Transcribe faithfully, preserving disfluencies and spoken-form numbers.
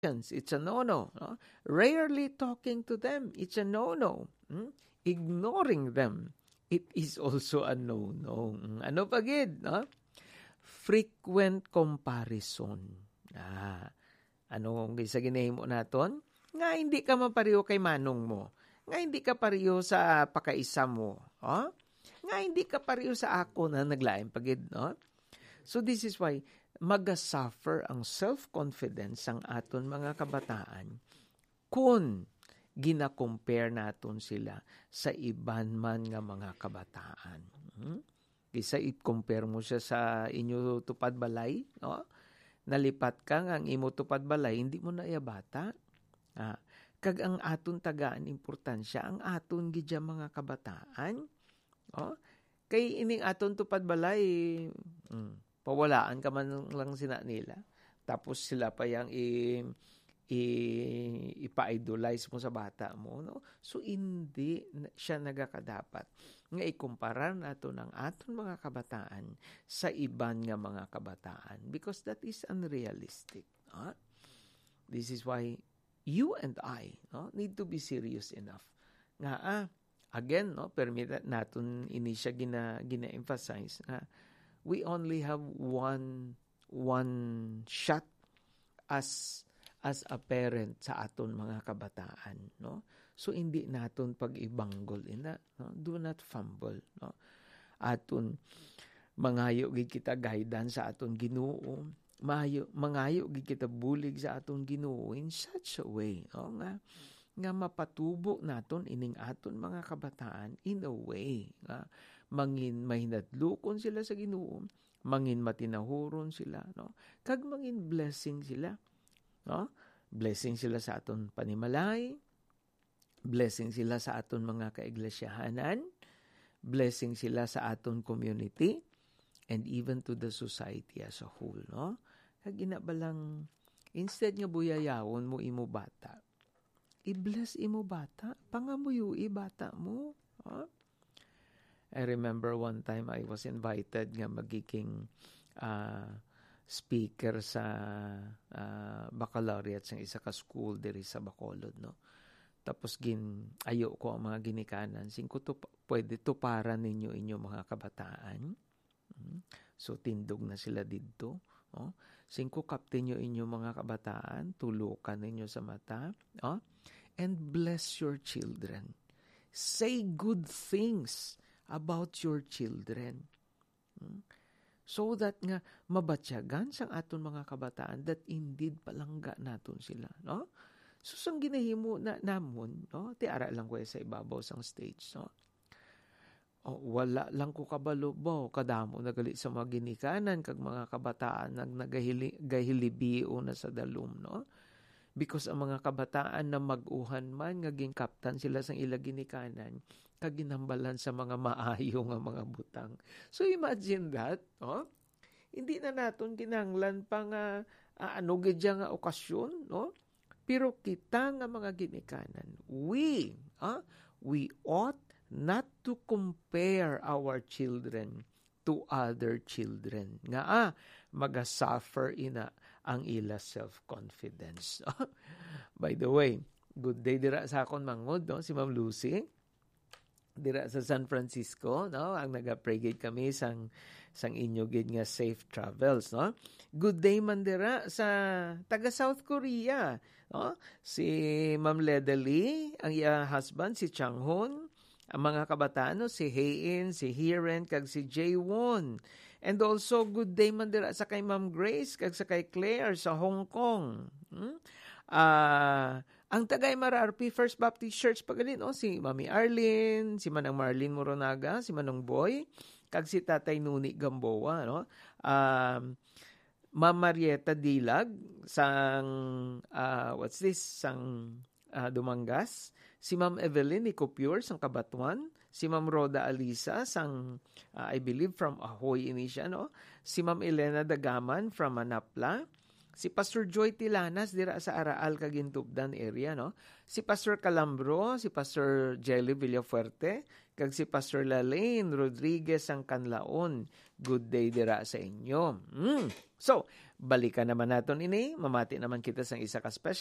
It's a no-no. No? Rarely talking to them. It's a no-no. Hmm? Ignoring them. It is also a no-no. Hmm, Ano pa gid? No? Frequent comparison. Ah, ano sa ginahimo naton? Nga hindi ka mapareho kay manong mo. Nga hindi ka pareho sa pakaisa mo. Oh? Nga hindi ka pareho sa ako na naglain pagid. No? So this is why maga-suffer ang self-confidence ang aton mga kabataan kung gina-compare naton sila sa iban man nga mga kabataan. Hmm? Kisa i-compare mo siya sa inyo tupad balay, no? Nalipat ka nga ang imo tupad balay, hindi mo na iya bata. Ah, kag ang aton tagaan importansya, ang aton gidya mga kabataan, oh? Kay ining aton tupad balay, mm, pawalaan ka man lang sina nila. Tapos sila pa yang i, i ipa-idolize mo sa bata mo, no? So hindi siya nagakadapat nga ikumpara nato ng aton mga kabataan sa iban nga mga kabataan because that is unrealistic. No? This is why you and I, no, need to be serious enough. Nga ah, again, no, permit naton ini siya gina gina-emphasize nga we only have one one shot as as a parent sa aton mga kabataan, no? So hindi naton pag-ibanggol ina, no? Do not fumble, no? Aton mangayo gid kita guidance sa aton Ginoo, mayo mangayo gid kita bulig sa aton Ginoo in such a way, no? Nga nga mapatubo naton ining aton mga kabataan in a way nga mangin mahinadlukon sila sa Ginoo, mangin matinahuron sila, no? Kag mangin blessing sila, no? Blessing sila sa aton panimalay, blessing sila sa aton mga kaiglesiyahanan, blessing sila sa aton community, and even to the society as a whole, no? Kag ina balang instead nga buyayawon mo imo bata, i-bless imo bata, pangamuyo i bata mo, no? I remember one time I was invited nga magiging uh, speaker sa uh, baccalaureate sa isa ka school diri sa Bacolod, no. Tapos gin ayo ko ang mga ginikanan singko to pwede tuparan ninyo inyo mga kabataan. Hmm? So tindog na sila didto, no. Singko kapten nyo inyo mga kabataan, tulukan ninyo sa mata, no? And bless your children. Say good things about your children. Hmm? So that nga mabatyagan sang aton mga kabataan that indeed palangga naton sila, no? So sang ginahimo na namon, no? Ti ara lang ko sa ibabaw sang stage, no? Oh, wala lang ko kabalo ba kadamo nagali sa mga ginikanan kag mga kabataan nag nagahilibio na sa dalum, no? Because ang mga kabataan na mag-uhan man ngaging kaptan sila sang ila ginikanan kag ginambalan sa mga maayo nga mga butang. So imagine that, no? Hindi na naton kinahanglan pa nga uh, ano gidya nga okasyon, no? Pero kita nga mga ginikanan, we, ah, we ought not to compare our children to other children. Nga ah, maga-suffer ina ang ila self-confidence. By the way, good day dira sa akon mangod, no? Si Ma'am Lucy dira sa San Francisco, no? Ang naga-pray gid kami sang sang inyo gid nga safe travels, no? Good day man dira sa taga South Korea, no? Si Ma'am Ledely, ang iya husband si Changhon, ang mga kabataan, no? Si Hayin, si Hiren, kag si Jaewon. And also good day man dira sa kay Ma'am Grace kag sa kay Claire sa Hong Kong. Hmm? Ah, uh, ang tagay R P First Baptist Church pagalin, oh, si Mami Arlene, si Manang Marlene Moronaga, si Manong Boy, kag si Tatay Nuni Gamboa, no? Um, Ma'am Marieta Dilag sang uh, what's this sang uh, Dumangas, si Ma'am Evelyn Nicopure sang Kabatuan, si Ma'am Roda Alisa sang uh, I believe from Ahoy ini siya, no? Si Ma'am Elena Dagaman from Manapla, Si Pastor Joy Tilanas dira sa Araal Kagintubdan area, no? Si Pastor Calambro, si Pastor Jelly Villafuerte, kag si Pastor Lalaine Rodriguez ang Kanlaon. Good day dira sa inyo. Mm. So, balikan naman naton ini, mamati naman kita sa isa ka special